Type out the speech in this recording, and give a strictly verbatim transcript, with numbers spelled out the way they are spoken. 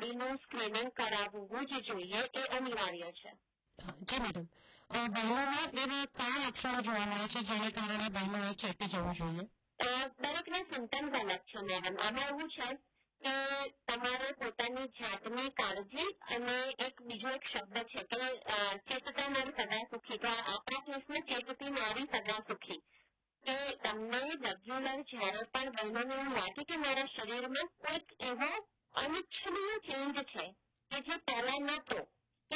બોડીનું screening કરાવવું જ જોઈએ, એ અનિવાર્ય છે. જી મેડમ, બહેનોમાં એવા કયા લક્ષણો જોવા મળે છે જેને કારણે બહેનોએ ચેતી જવું જોઈએ? દરેકના સિમ્ટમ્સ અલગ છે મેડમ. આમાં એવું છે કે તમારે પોતાની જાતની કાળજી અને એક બીજો એક શબ્દ છે કે ચેતતા નારી સદા સુખી. તો આપણા કેસમાં ચેતતી નારી સદા સુખી. કે તમને રેગ્યુલર જ્યારે પણ બહેનોને એવું લાગે કે મારા શરીરમાં કોઈક એવો અનિચ્છનીય ચેન્જ છે કે જે પહેલા નહોતો,